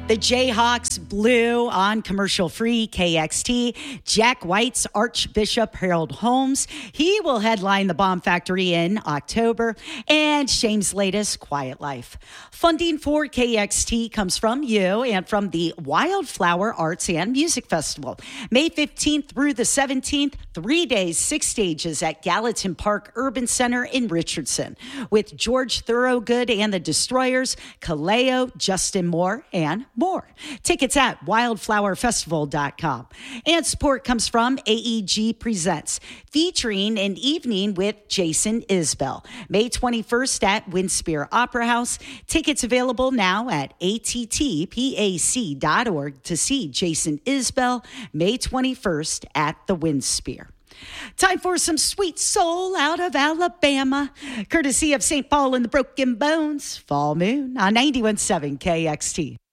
The Jayhawks Blue on commercial-free KXT. Jack White's Archbishop Harold Holmes. He will headline the Bomb Factory in October. And Shame's latest Quiet Life. Funding for KXT comes from you and from the Wildflower Arts and Music Festival. May 15th through the 17th, 3 days, 6 stages at Gallatin Park Urban Center in Richardson. With George Thorogood and the Destroyers, Kaleo, Justin Moore, and more. Tickets at wildflowerfestival.com. And support comes from AEG Presents, featuring an evening with Jason Isbell. May 21st at Winspear Opera House. Tickets available now at attpac.org to see Jason Isbell May 21st at the Winspear. Time for some sweet soul out of Alabama, courtesy of St. Paul and the Broken Bones. Fall Moon on 91.7 KXT.